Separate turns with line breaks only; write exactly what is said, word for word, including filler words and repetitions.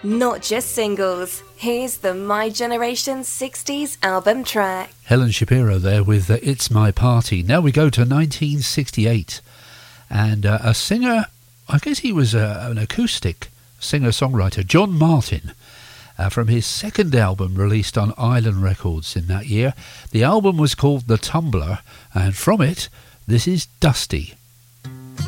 Not just singles. Here's the My Generation sixties album track.
Helen Shapiro there with uh, It's My Party. Now we go to nineteen sixty-eight. And uh, a singer, I guess he was uh, an acoustic singer-songwriter, John Martin, uh, from his second album released on Island Records in that year. The album was called The Tumbler, and from it, this is Dusty.